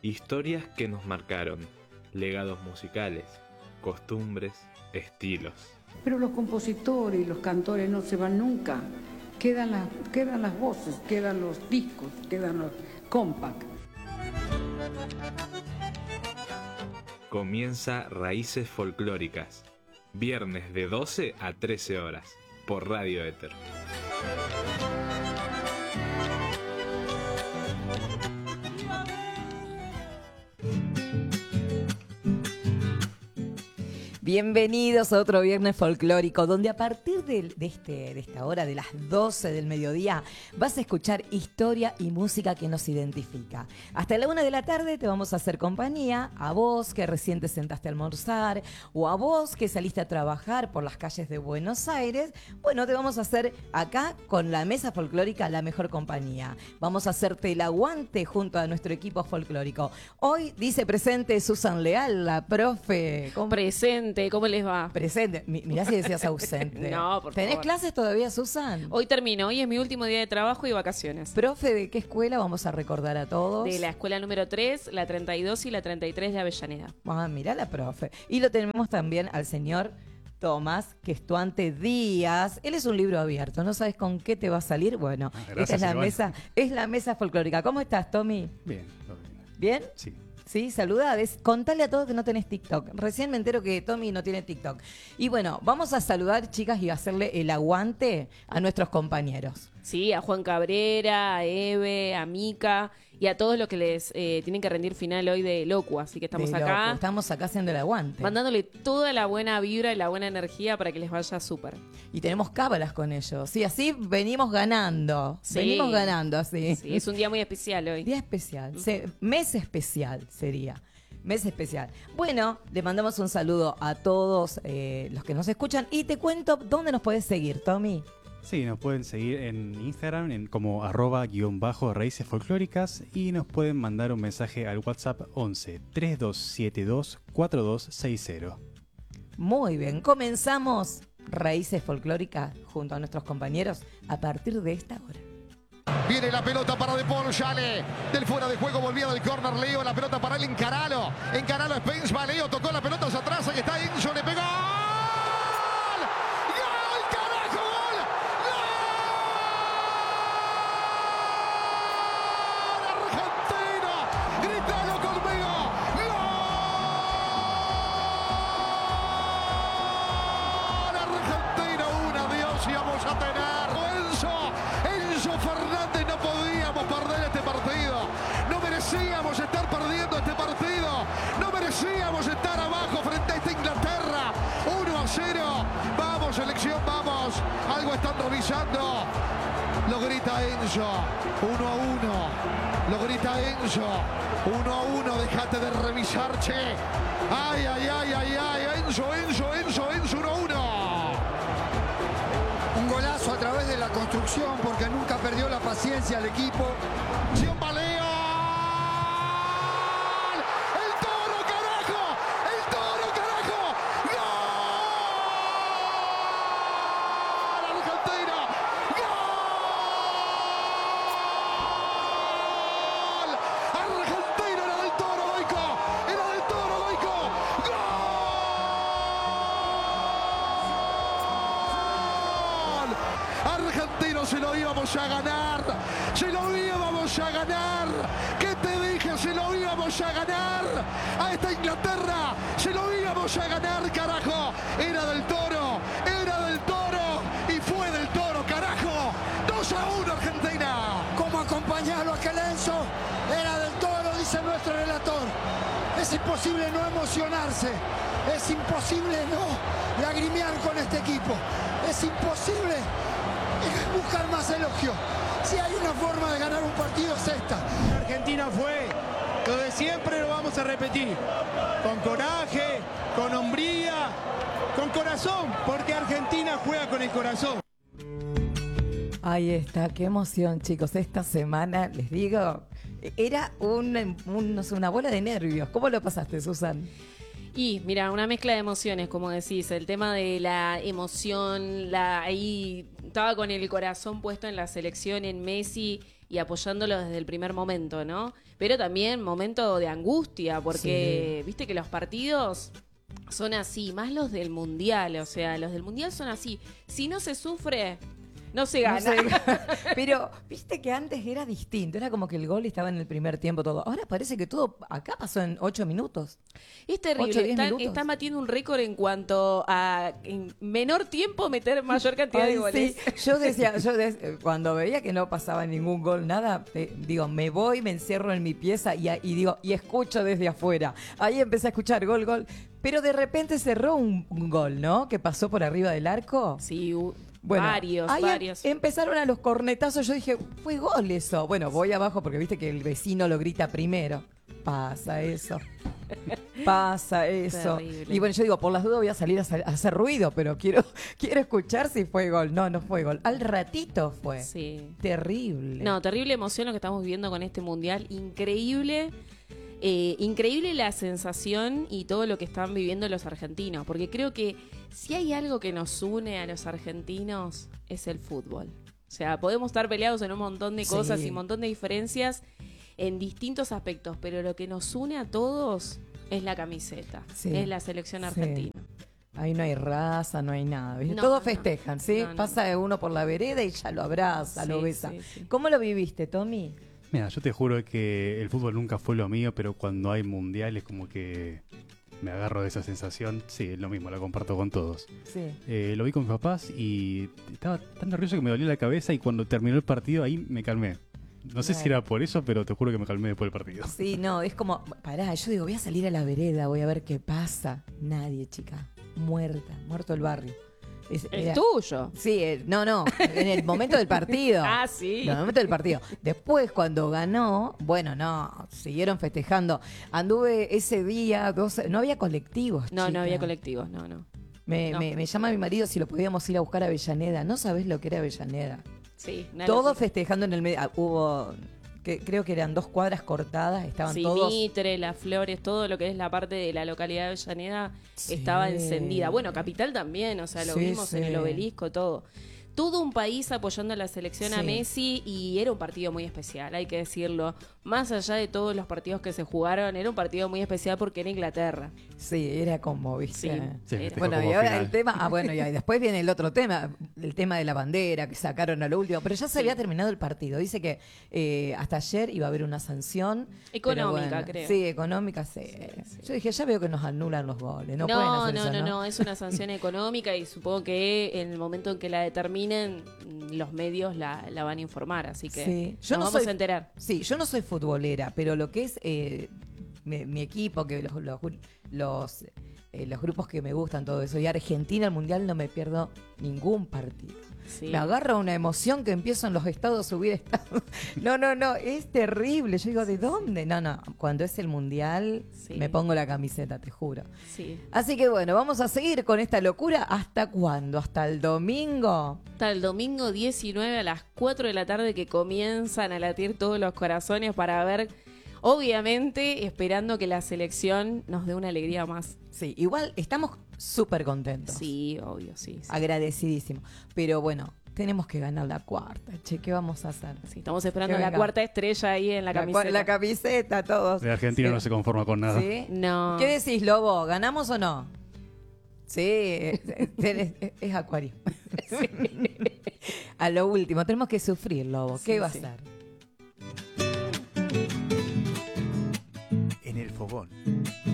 Historias que nos marcaron, legados musicales, costumbres, estilos. Pero los compositores y los cantores no se van nunca. Quedan las voces, quedan los discos, quedan los compact. Comienza Raíces Folclóricas, viernes de 12 a 13 horas, por Radio Éter. Bienvenidos a otro viernes folclórico, donde a partir de esta hora, de las 12 del mediodía, vas a escuchar historia y música que nos identifica. Hasta la 1 de la tarde te vamos a hacer compañía, a vos que recién te sentaste a almorzar, o a vos que saliste a trabajar por las calles de Buenos Aires. Bueno, te vamos a hacer acá con la mesa folclórica la mejor compañía. Vamos a hacerte el aguante junto a nuestro equipo folclórico. Hoy dice presente Susan Leal, la profe. Presente. ¿Cómo les va? Presente. Mirá si decías ausente. No, por ¿Tenés favor. clases todavía, Susan? Hoy termino. Hoy es mi último día de trabajo y vacaciones. Profe, ¿de qué escuela vamos a recordar a todos? De la escuela número 3, la 32 y la 33 de Avellaneda. Ah, mirá la profe. Y lo tenemos también al señor Tomás Questuante Díaz. Él es un libro abierto. ¿No sabes con qué te va a salir? Bueno, gracias, esta es la mesa folclórica. ¿Cómo estás, Tommy? Bien, todo bien. ¿Bien? Sí. Sí, saludades. Contale a todos que no tenés TikTok. Recién me entero que Tommy no tiene TikTok. Y bueno, vamos a saludar, chicas, y a hacerle el aguante a nuestros compañeros. Sí, a Juan Cabrera, a Eve, a Mica y a todos los que les tienen que rendir final hoy de Locua. Así que estamos De acá loco. Estamos acá haciendo el aguante. mandándole toda la buena vibra y la buena energía para que les vaya súper. Y tenemos cábalas con ellos. Sí, así venimos ganando. Sí. Venimos ganando así. Sí, es un día muy especial hoy. Día especial. Mes especial sería. Mes especial. Bueno, le mandamos un saludo a todos los que nos escuchan. Y te cuento dónde nos puedes seguir, Tommy. Sí, nos pueden seguir en Instagram como @_raíces folclóricas y nos pueden mandar un mensaje al WhatsApp 11 3272 4260. Muy bien, comenzamos Raíces Folclóricas junto a nuestros compañeros a partir de esta hora. Viene la pelota para De Paul, sale del fuera de juego, volvía del córner Leo, la pelota para él, encaralo Spence, va Leo, tocó la pelota hacia atrás, ahí está Enzo, le pegó. Estar perdiendo este partido, no merecíamos estar abajo frente a esta Inglaterra. 1-0, vamos selección, vamos, algo están revisando, lo grita Enzo. 1-1, lo grita Enzo. 1-1, déjate de revisar, che. Ay, Enzo, 1-1. Un golazo a través de la construcción porque nunca perdió la paciencia el equipo. Baleo. Se lo íbamos a ganar, ¿qué te dije? Se lo íbamos a ganar a esta Inglaterra, se lo íbamos a ganar, carajo, era del Toro y fue del Toro, carajo. 2-1 Argentina. ¿Cómo acompañarlo a aquel Enzo? Era del Toro, dice nuestro relator. Es imposible no emocionarse, es imposible no lagrimear con este equipo, es imposible buscar más elogio. Si hay una forma de ganar un partido es esta. Argentina fue lo de siempre, lo vamos a repetir. Con coraje, con hombría, con corazón, porque Argentina juega con el corazón. Ahí está, qué emoción, chicos. Esta semana, les digo, era no sé, una bola de nervios. ¿Cómo lo pasaste, Susan? Y mira, una mezcla de emociones, como decís, el tema de la emoción, ahí estaba con el corazón puesto en la selección, en Messi y apoyándolo desde el primer momento, ¿no? Pero también momento de angustia, porque viste que los partidos son así, más los del Mundial, o sea, los del Mundial son así. Si no se sufre, no se gana. Pero viste que antes era distinto, era como que el gol estaba en el primer tiempo todo. Ahora parece que todo acá pasó en 8 minutos. Es terrible, 8, 10 minutos. están batiendo un récord en cuanto a en menor tiempo meter mayor cantidad de goles. Sí. Yo decía, cuando veía que no pasaba ningún gol, nada, digo, me voy, me encierro en mi pieza y digo, y escucho desde afuera. Ahí empecé a escuchar gol, gol. Pero de repente cerró un gol, ¿no? Que pasó por arriba del arco. Sí, Bueno, varios. Empezaron a los cornetazos. Yo dije, fue gol eso. Bueno, voy abajo porque viste que el vecino lo grita primero. Pasa eso. Pasa eso. Terrible. Y bueno, yo digo, por las dudas voy a salir a hacer ruido, pero quiero escuchar si fue gol. No fue gol. Al ratito fue. Sí. Terrible. No, terrible emoción lo que estamos viviendo con este mundial. Increíble. Increíble la sensación y todo lo que están viviendo los argentinos, porque creo que si hay algo que nos une a los argentinos es el fútbol. O sea, podemos estar peleados en un montón de cosas y un montón de diferencias en distintos aspectos, pero lo que nos une a todos es la camiseta, es la selección argentina. Ahí no hay raza, no hay nada, ¿viste? No, Todos no. festejan, ¿sí? No. Pasa uno por la vereda y ya lo abraza, lo Sí, besa. sí. ¿Cómo lo viviste, Tommy? Mira, yo te juro que el fútbol nunca fue lo mío, pero cuando hay mundiales como que me agarro de esa sensación. Sí, es lo mismo, la comparto con todos. Sí. Lo vi con mis papás y estaba tan nervioso que me dolía la cabeza y cuando terminó el partido ahí me calmé. No sé si era por eso, pero te juro que me calmé después del partido. Sí, no, es como, pará, yo digo, voy a salir a la vereda, voy a ver qué pasa. Nadie, chica, muerto el barrio. Es Era- tuyo. Sí, no, en el momento del partido. Ah, sí. En el momento del partido. Después, cuando ganó, bueno, no, siguieron festejando. Anduve ese día, no había colectivos, No chica. había colectivos, no. Me llama mi marido si lo podíamos ir a buscar a Avellaneda. No sabés lo que era Avellaneda. Sí, nada, Todos sí. festejando en el medio. Hubo, creo que eran 2 cuadras cortadas, estaban Sí, todos. Mitre, Las Flores, todo lo que es la parte de la localidad de Avellaneda Sí. estaba encendida. Bueno, Capital también, o sea, lo Sí, vimos en sí. el Obelisco, todo. Todo un país apoyando a la selección a Sí. Messi y era un partido muy especial, hay que decirlo. Más allá de todos los partidos que se jugaron, era un partido muy especial porque era Inglaterra. Sí, era como, ¿viste? Sí, Sí, era. festejó Bueno, como y ahora final. el tema, bueno, y después viene el otro tema, el tema de la bandera que sacaron a lo último, pero ya se había terminado el partido. Dice que hasta ayer iba a haber una sanción. Económica, pero bueno, creo. Sí, económica, sí. Yo dije, ya veo que nos anulan los goles, no pueden hacer eso, ¿no? es una sanción económica y supongo que en el momento en que la determinen, los medios la van a informar, así que Sí. nos vamos a enterar. Sí, yo no soy futbolera, pero lo que es mi equipo, que los grupos que me gustan, todo eso, y Argentina al Mundial no me pierdo ningún partido. Sí. Me agarra una emoción que empiezo en los estados a subir estados. No, es terrible. Yo digo, ¿de dónde? No, cuando es el Mundial Sí. me pongo la camiseta, te juro. Sí. Así que bueno, vamos a seguir con esta locura. ¿Hasta cuándo? ¿Hasta el domingo? Hasta el domingo 19 a las 4 de la tarde que comienzan a latir todos los corazones para ver, obviamente, esperando que la selección nos dé una alegría más. Sí, igual estamos súper contentos. Sí, obvio, sí. Agradecidísimo. Pero bueno, tenemos que ganar la cuarta. Che, ¿qué vamos a hacer? Sí, estamos esperando Que la venga. cuarta estrella ahí en la camiseta. La camiseta, todos. El argentino Sí. no se conforma con nada. ¿Sí? No. ¿Qué decís, Lobo? ¿Ganamos o no? Sí, es Acuario. A lo último, tenemos que sufrir, Lobo. ¿Qué Sí, va sí. a ser? En el fogón.